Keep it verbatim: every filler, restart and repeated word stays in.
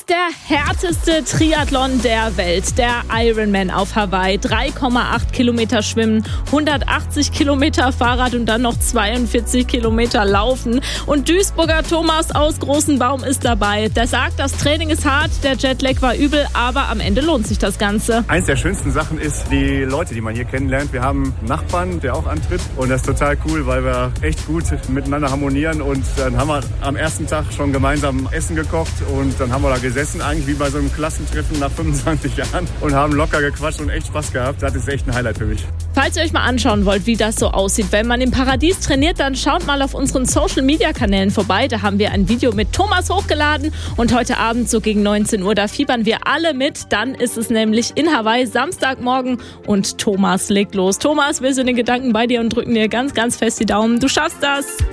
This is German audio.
der härteste Triathlon der Welt, der Ironman auf Hawaii. drei Komma acht Kilometer schwimmen, hundertachtzig Kilometer Fahrrad und dann noch zweiundvierzig Kilometer laufen. Und Duisburger Thomas aus Großenbaum ist dabei. Der sagt, das Training ist hart, der Jetlag war übel, aber am Ende lohnt sich das Ganze. Eins der schönsten Sachen ist die Leute, die man hier kennenlernt. Wir haben einen Nachbarn, der auch antritt, und das ist total cool, weil wir echt gut miteinander harmonieren. Und dann haben wir am ersten Tag schon gemeinsam Essen gekocht und dann haben wir da gesessen, eigentlich wie bei so einem Klassentreffen nach fünfundzwanzig Jahren, und haben locker gequatscht und echt Spaß gehabt. Das ist echt ein Highlight für mich. Falls ihr euch mal anschauen wollt, wie das so aussieht, wenn man im Paradies trainiert, dann schaut mal auf unseren Social-Media-Kanälen vorbei. Da haben wir ein Video mit Thomas hochgeladen und heute Abend so gegen neunzehn Uhr, da fiebern wir alle mit. Dann ist es nämlich in Hawaii Samstagmorgen und Thomas legt los. Thomas, wir sind in den Gedanken bei dir und drücken dir ganz, ganz fest die Daumen. Du schaffst das!